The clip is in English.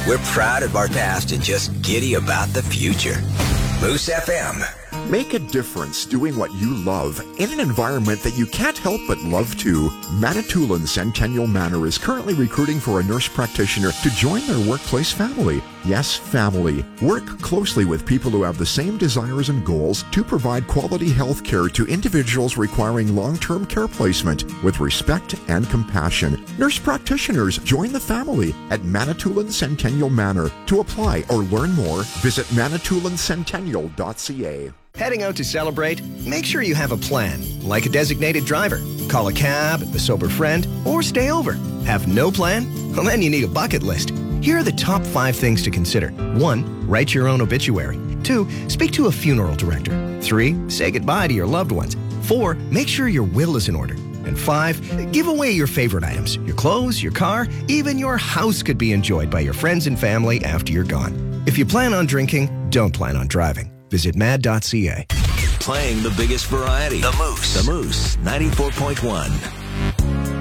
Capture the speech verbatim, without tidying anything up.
We're proud of our past and just giddy about the future. Moose F M. Make a difference doing what you love in an environment that you can't help but love too. Manitoulin Centennial Manor is currently recruiting for a nurse practitioner to join their workplace family. Yes, family. Work closely with people who have the same desires and goals to provide quality health care to individuals requiring long-term care placement with respect and compassion. Nurse practitioners join the family at Manitoulin Centennial Manor. To apply or learn more, visit manitoulin centennial dot c a. Heading out to celebrate? Make sure you have a plan, like a designated driver. Call a cab, a sober friend, or stay over. Have no plan? Well, then you need a bucket list. Here are the top five things to consider. One, write your own obituary. Two, speak to a funeral director. Three, say goodbye to your loved ones. Four, make sure your will is in order. And five, give away your favorite items. Your clothes, your car, even your house could be enjoyed by your friends and family after you're gone. If you plan on drinking, don't plan on driving. Visit mad dot c a. Playing the biggest variety. The Moose. The Moose, ninety-four point one.